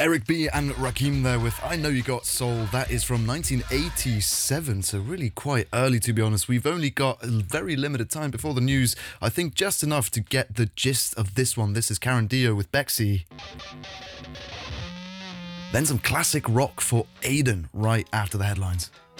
Eric B and Rakim there with I Know You Got Soul. That is from 1987, so really quite early to be honest. We've only got a very limited time before the news. I think just enough to get the gist of this one. This is Karen Dio with Bexy. Then some classic rock for Aiden right after the headlines.